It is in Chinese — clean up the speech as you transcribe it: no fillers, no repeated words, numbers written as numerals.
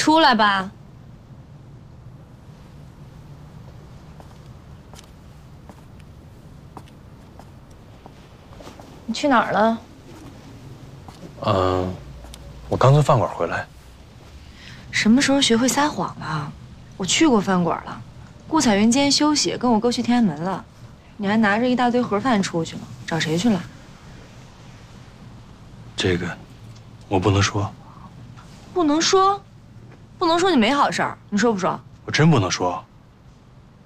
出来吧。你去哪儿了？ 我刚从饭馆回来。 什么时候学会撒谎了？我去过饭馆了，顾彩云今天休息，跟我哥去天安门了。你还拿着一大堆盒饭出去了，找谁去了？ 这个，我不能说。 不能说，不能说你没好事儿，你说不说？ 我真不能说。